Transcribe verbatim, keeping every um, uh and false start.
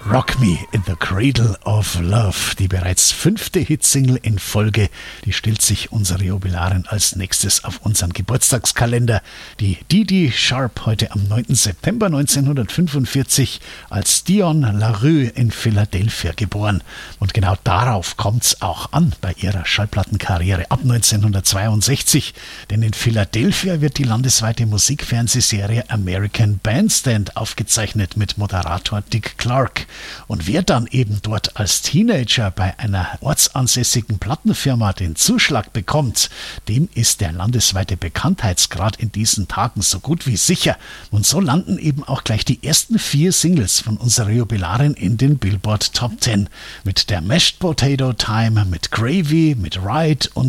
Rock Me in the Cradle of Love, die bereits fünfte Hitsingle in Folge, die stellt sich unsere Jubilarin als nächstes auf unseren Geburtstagskalender. Die Didi Sharp, heute am neunten September neunzehnhundertfünfundvierzig als Dion LaRue in Philadelphia geboren. Und genau darauf kommt's auch an bei ihrer Schallplattenkarriere ab neunzehnhundertzweiundsechzig, denn in Philadelphia wird die landesweite Musikfernsehserie American Bandstand aufgezeichnet mit Moderator Dick Clark. Und wer dann eben dort als Teenager bei einer ortsansässigen Plattenfirma den Zuschlag bekommt, dem ist der landesweite Bekanntheitsgrad in diesen Tagen so gut wie sicher. Und so landen eben auch gleich die ersten vier Singles von unserer Jubilarin in den Billboard Top Ten. Mit der Mashed Potato Time, mit Gravy, mit Ride und